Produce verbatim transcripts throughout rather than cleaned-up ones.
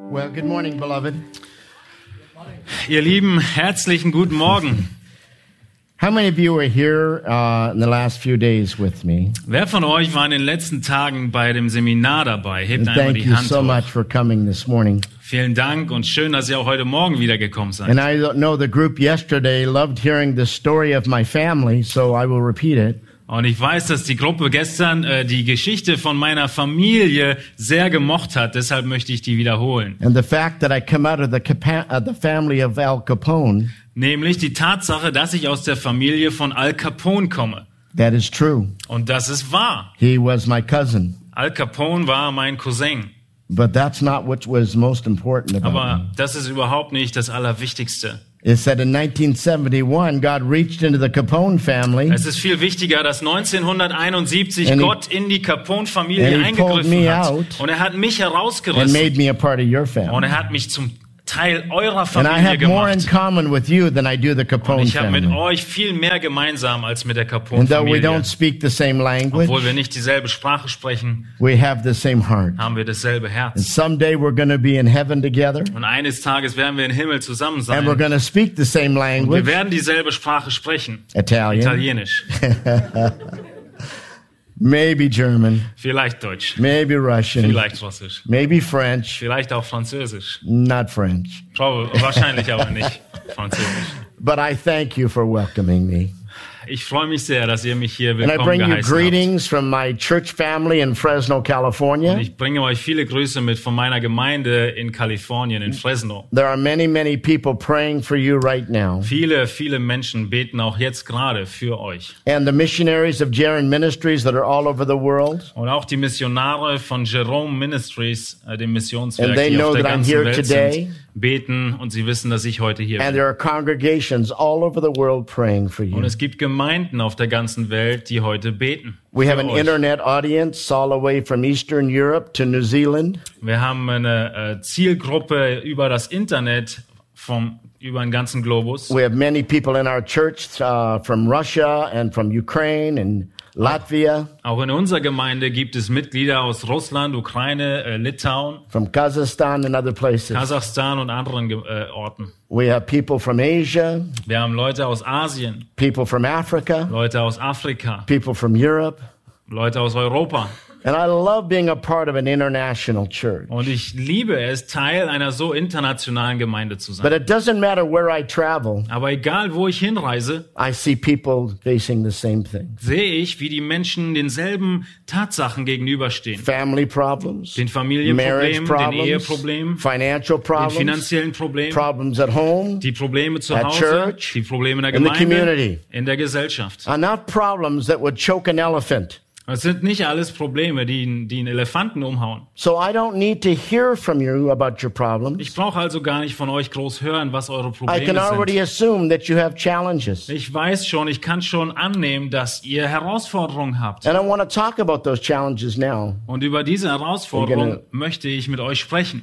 Well, good morning, beloved. Ihr Lieben, herzlichen guten Morgen. How many of you were here uh, in the last few days with me? Wer von euch war in den letzten Tagen bei dem Seminar dabei? Hebt And einmal thank die you Hand so hoch. much for coming this morning. Vielen Dank und schön, dass ihr auch heute Morgen wieder gekommen seid. And I know the group yesterday loved hearing the story of my family, so I will repeat it. Und ich weiß, dass die Gruppe gestern äh, die Geschichte von meiner Familie sehr gemocht hat. Deshalb möchte ich die wiederholen. And the fact that I come out of the, Capa- uh, the family of Al Capone, Nämlich die Tatsache, dass ich aus der Familie von Al Capone komme. that is true. Und das ist wahr. He was my cousin. Al Capone war mein Cousin. But that's not what was most important about Aber me. das ist überhaupt nicht das Allerwichtigste. It said in nineteen seventy-one, God reached into the Capone family Es ist viel wichtiger, dass neunzehnhunderteinundsiebzig And he- Gott in die Capone-Familie and he pulled eingegriffen me hat. out Und er hat mich and herausgerissen. made me a part of your Und family. er hat mich zum Teil eurer And I Familie have more in gemacht. common with you than I do the Und Capone ich habe mit family. euch viel mehr gemeinsam als mit der And though we Capone-Familie. don't speak the same language, Obwohl wir nicht dieselbe Sprache sprechen, we have the same heart. haben wir dasselbe And Herz. someday we're going to be in heaven together, Und eines Tages werden wir im Himmel zusammen and we're sein. going to speak the same Und wir language, werden dieselbe Sprache sprechen. Italian, Italienisch, maybe German, vielleicht Deutsch, maybe Russian, vielleicht Russisch, maybe French, vielleicht auch Französisch. not French. Prob- Wahrscheinlich aber nicht Französisch. But I thank you for welcoming me. Ich freue mich sehr, dass ihr mich hier And I willkommen bring you geheißen habt. greetings from my church family in Fresno, Und California. ich bringe euch viele Grüße mit von meiner Gemeinde in Kalifornien, in Fresno. There are many, many people praying for you right now. Viele, viele Menschen beten auch jetzt gerade für euch. And the missionaries of Jaron Ministries that are all over the world. Und auch die Missionare von Jerome Ministries, äh, dem Missionswerk, And they die know auf der that I'm ganzen here Welt today. sind, beten und sie wissen, dass ich heute hier And bin. there are congregations all over the world praying for Und you. es gibt Gemeinden auf der ganzen Welt, die heute beten. We have für an euch. internet audience all the way from Eastern Europe to New Zealand. Wir haben eine äh, Zielgruppe über das Internet vom über den ganzen Globus. We have many people in our church uh, from Russia and from Ukraine and Latvia, Auch in unserer Gemeinde gibt es Mitglieder aus Russland, Ukraine, äh, Litauen, from Kazakhstan and other places. Kasachstan und anderen Ge- äh, Orten. We have people from Asia, Wir haben Leute aus Asien, people from Africa, Leute aus Afrika, people from Europe. Leute aus Europa. And I love being a part of an international church. Und ich liebe es, Teil einer so internationalen Gemeinde zu But sein. it doesn't matter where I travel, Aber egal, wo ich hinreise, I see people facing the same thing. sehe ich, wie die Menschen denselben Tatsachen gegenüberstehen. Family problems, Den marriage Familienproblemen, den problems, Eheproblemen, financial den problems, finanziellen Problemen, problems at home, die Probleme zu at Hause, church, die Probleme in der in the Gemeinde, community. in der Gesellschaft. are not problems that would choke an elephant. Es sind nicht alles Probleme, die, die einen Elefanten umhauen. So I don't need to hear from you about your Ich problems. brauche also gar nicht von euch groß hören, was eure I Probleme can already sind. assume that you have challenges. Ich weiß schon, ich kann schon annehmen, dass ihr Herausforderungen habt. And I want to talk about those challenges now. Und über diese Herausforderung We're gonna- möchte ich mit euch sprechen.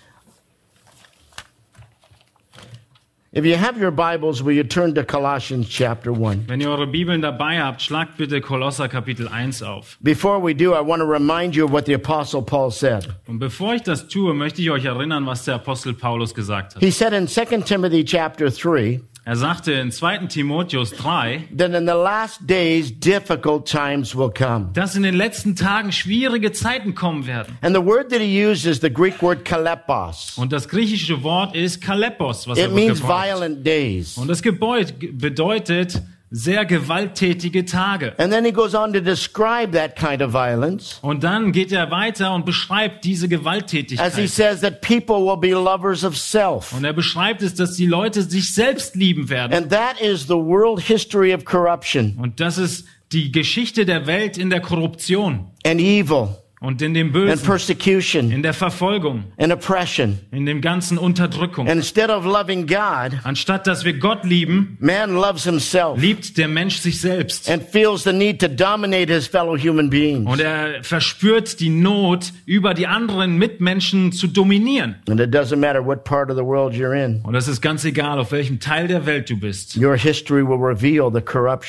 If you have your Bibles, will you turn to Colossians chapter one? Wenn ihr eure Bibeln dabei habt, schlagt bitte Kolosser Kapitel eins auf. Before we do, I want to remind you of what the Apostle Paul said. Und bevor ich das tue, möchte ich euch erinnern, was der Apostel Paulus gesagt hat. He said in Second Timothy chapter three Er sagte in zweiten Timotheus drei, that in the last days difficult times will come. dass in den letzten Tagen schwierige Zeiten kommen werden. And the word that he used is the Greek word kalepos. Und das griechische Wort ist kalepos, was er It means gebraucht. violent days. Und das Gebäude bedeutet sehr gewalttätige Tage. And then he goes on to describe that kind of violence Und dann geht er weiter und beschreibt diese as he Gewalttätigkeit. says that people will be lovers of self. Und er beschreibt es, dass die Leute sich selbst lieben werden. And that is the world history of corruption Und das ist die Geschichte der Welt in der Korruption and evil und in dem and Bösen, persecution in der Verfolgung, and oppression. in dem ganzen Unterdrückung. And instead of loving God, Anstatt dass wir Gott lieben, man loves himself liebt der Mensch sich selbst. and feels the need to dominate his fellow human beings. Und er verspürt die Not, über die anderen Mitmenschen zu dominieren. And it doesn't matter what part of the world you're in. Und das ist ganz egal, auf welchem Teil der Welt du bist. Your history will reveal the corruption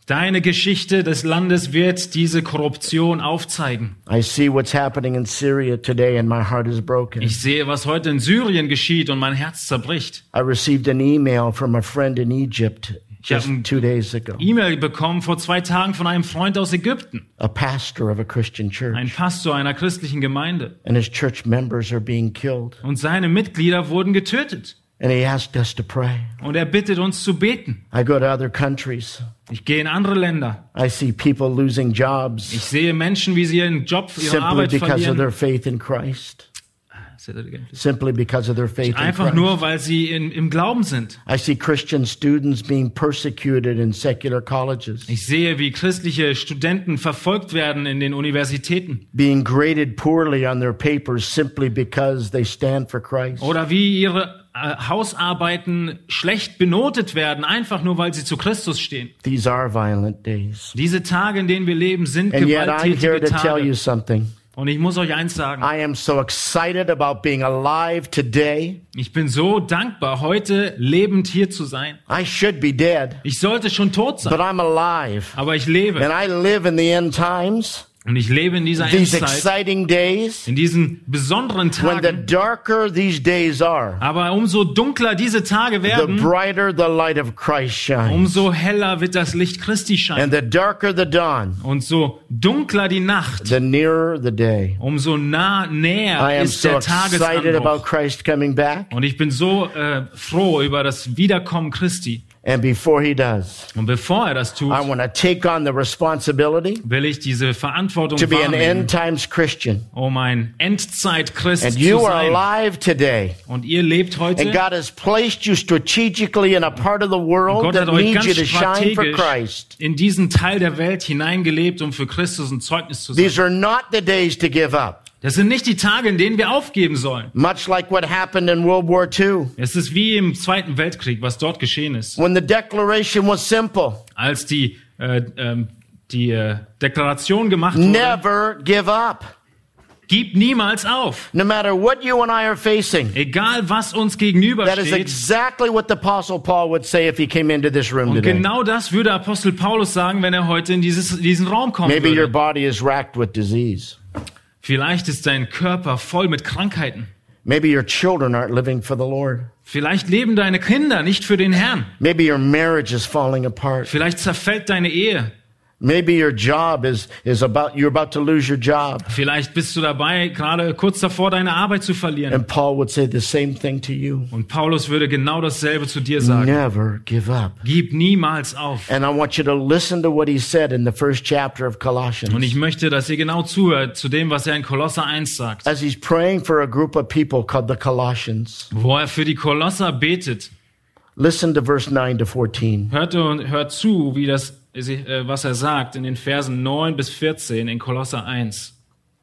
Deine Geschichte des Landes wird diese Korruption aufzeigen. I see what's happening in Syria today and my heart is broken. Ich sehe, was heute in Syrien geschieht und mein Herz zerbricht. I received an email from a friend in Egypt Ich habe just ein two days ago. E-Mail bekommen vor zwei Tagen von einem Freund aus Ägypten, A pastor of a Christian ein church. Pastor einer christlichen Gemeinde. And his church members are being killed. Und seine Mitglieder wurden getötet. And he asked us to pray. Und er bittet uns zu beten. I go to other countries. Ich gehe in andere Länder. I see people losing Ich jobs sehe Menschen, wie sie ihren Job, ihre simply Arbeit because of verlieren. their faith in Christ. Say that again, please. Simply because of their faith in Einfach Christ. nur, weil sie in, im Glauben sind. I see Christian students being persecuted in secular colleges, Ich sehe, wie christliche Studenten verfolgt werden in den Universitäten. being graded poorly on their papers simply because they stand for Christ. Oder wie ihre äh, Hausarbeiten schlecht benotet werden, einfach nur, weil sie zu Christus stehen. These are violent days. Diese Tage, in denen wir leben, sind And yet I'm here gewalttätige to tell you Tage. something. Und ich muss euch eins sagen. I am so excited about being alive today. Ich bin so dankbar, heute lebend hier zu sein. I should be dead, Ich sollte schon tot but sein, I'm alive. aber ich lebe. And I live in the end times, Und ich lebe in dieser these Endzeit, exciting days, in diesen besonderen when the Tagen. darker these days are, Aber umso dunkler diese Tage the werden, brighter the light of Christ shines. umso heller wird das Licht Christi scheinen. And the darker the dawn, Und so dunkler die Nacht, the nearer the day. umso nah, näher I am ist so der excited about Tagesanbruch. Christ coming back. Und ich bin so äh, froh über das Wiederkommen Christi. And before he does, Und bevor er das tut, I want to take on the responsibility will ich diese Verantwortung to be an wahrnehmen, end times Christian. um ein Endzeitchrist And zu you are sein. alive today. Und ihr lebt heute. And God has placed you strategically in a part of the world Gott that hat euch needs you ganz to shine for strategisch Christ. in diesen Teil der Welt hineingelebt, um für Christus ein Zeugnis zu sein. These are not the days to give up. Das sind nicht die Tage, in denen wir aufgeben sollen. Much like what happened in World War Two, Es ist wie im Zweiten Weltkrieg, was dort geschehen ist. when the declaration was simple: Als die, äh, ähm, die äh, Deklaration gemacht wurde, never give up. gib niemals auf. No matter what you and I are facing. Egal, was uns That is gegenübersteht. exactly what the Apostle Paul would say if he came into this room Und today. genau das würde Apostel Paulus sagen, wenn er heute in dieses, diesen Raum kommen Maybe your würde. body is racked with disease. Vielleicht ist dein Körper voll mit Krankheiten. Maybe your children aren't living for the Lord. Vielleicht leben deine Kinder nicht für den Herrn. Maybe your marriage is falling apart. Vielleicht zerfällt deine Ehe. Maybe your job is, is about, you're about to lose your job. Vielleicht bist du dabei, gerade kurz davor, deine Arbeit zu verlieren. And Paul would say the same thing to you. Und Paulus würde genau dasselbe zu dir sagen. Never give up. Gib niemals auf. And I want you to listen to what he said in the first chapter of Und ich Colossians. möchte, dass ihr genau zuhört zu dem, was er in Kolosser eins sagt. As he's praying for a group of people called the Colossians. Wo er für die Kolosser betet. Listen to verse nine to fourteen. Hört, und hört zu, wie das, äh, was er sagt in den Versen neun bis vierzehn in Kolosser eins.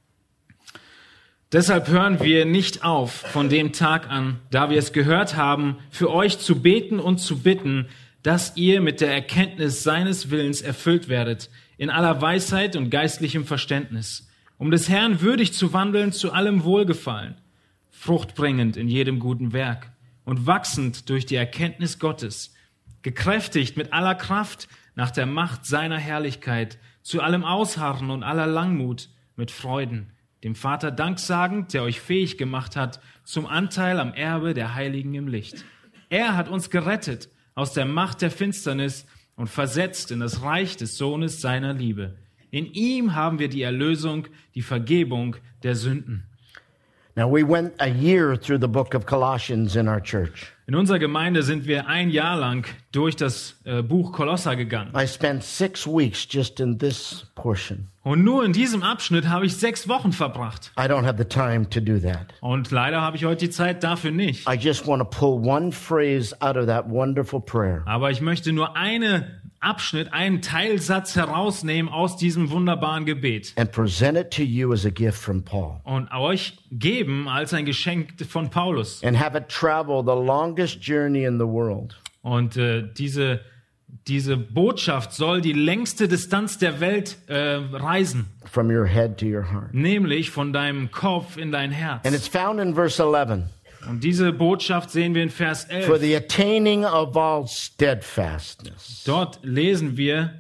Deshalb hören wir nicht auf von dem Tag an, da wir es gehört haben, für euch zu beten und zu bitten, dass ihr mit der Erkenntnis seines Willens erfüllt werdet, in aller Weisheit und geistlichem Verständnis, um des Herrn würdig zu wandeln, zu allem Wohlgefallen, fruchtbringend in jedem guten Werk und wachsend durch die Erkenntnis Gottes, gekräftigt mit aller Kraft nach der Macht seiner Herrlichkeit, zu allem Ausharren und aller Langmut mit Freuden, dem Vater danksagend, der euch fähig gemacht hat zum Anteil am Erbe der Heiligen im Licht. Er hat uns gerettet aus der Macht der Finsternis und versetzt in das Reich des Sohnes seiner Liebe. In ihm haben wir die Erlösung, die Vergebung der Sünden. Now we went a year through the book of Colossians in our church. In unserer Gemeinde sind wir ein Jahr lang durch das äh, Buch Kolosser gegangen. I spent six weeks just in this portion. Und nur in diesem Abschnitt habe ich sechs Wochen verbracht. I don't have the time to do that. Und leider habe ich heute die Zeit dafür nicht. I just want to pull one phrase out of that wonderful prayer. Aber ich möchte nur einen Abschnitt, einen Teilsatz herausnehmen aus diesem wunderbaren Gebet And present it to you as a gift from Paul. und euch geben als ein Geschenk von Paulus. And have it travel the longest journey in the world. Und äh, diese, diese Botschaft soll die längste Distanz der Welt äh, reisen, From your head to your heart. nämlich von deinem Kopf in dein Herz. And it's found in verse eleven. Und diese Botschaft sehen wir in Vers For elf. the attaining of all steadfastness. Dort lesen wir,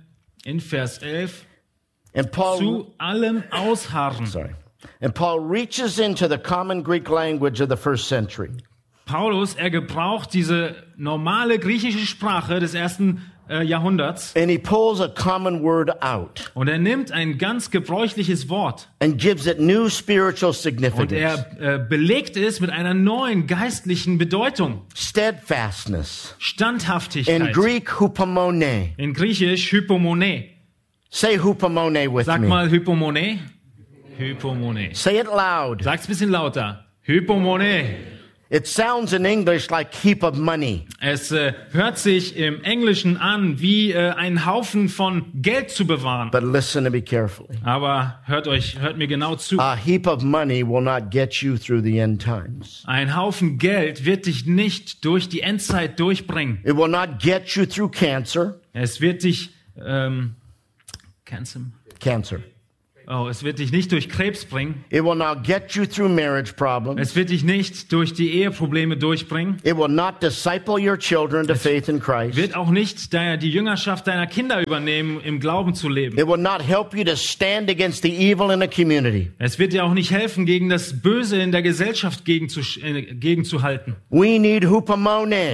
in Vers elf, And Paul, zu allem ausharren. sorry. And Paul reaches into the common Greek language of the first century. Paulus, er gebraucht diese normale griechische Sprache des ersten äh, Jahrhunderts And he pulls a common word out und er nimmt ein ganz gebräuchliches Wort and gives it new spiritual und significance. er äh, belegt es mit einer neuen geistlichen Bedeutung. Steadfastness. In Standhaftigkeit. Greek, hupomone. In Griechisch Hypomone. Say hupomone with Sag me. mal Hypomone. Hypomone. Say it loud. Sag's ein bisschen lauter. Hypomone. It sounds in English like heap of money. Es äh, hört sich im Englischen an, wie äh, einen Haufen von Geld zu bewahren. But listen to me carefully. Aber hört euch, hört mir genau zu. A heap of money will not get you through the end times. Ein Haufen Geld wird dich nicht durch die Endzeit durchbringen. It will not get you through cancer. Es wird dich, ähm, Cancer. Cancer. Oh, es wird dich nicht durch Krebs bringen. It will not get you through marriage problems. Es wird dich nicht durch die Eheprobleme durchbringen. It will not disciple your children to faith in Christ. Wird auch nicht deine, die Jüngerschaft deiner Kinder übernehmen, im Glauben zu leben. It will not help you to stand against the evil in a community. Es wird dir auch nicht helfen, gegen das Böse in der Gesellschaft gegenzusch- äh, gegenzuhalten. We need hupomone.